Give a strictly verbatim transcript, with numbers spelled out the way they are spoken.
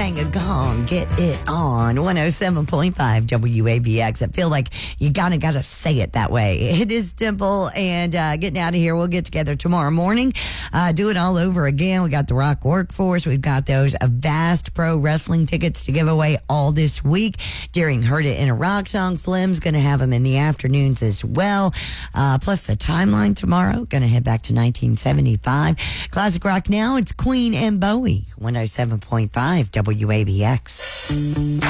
bang a gong, get it on. one oh seven point five W A B X. I feel like you gotta gotta say it that way. It is Dimple, and uh, getting out of here. We'll get together tomorrow morning. Uh, do it all over again. We got the Rock Workforce. We've got those vast pro wrestling tickets to give away all this week during Heard It in a Rock Song. Flim's going to have them in the afternoons as well. Uh, plus the timeline tomorrow. Going to head back to nineteen seventy-five. Classic rock now. It's Queen and Bowie. one oh seven point five W A B X.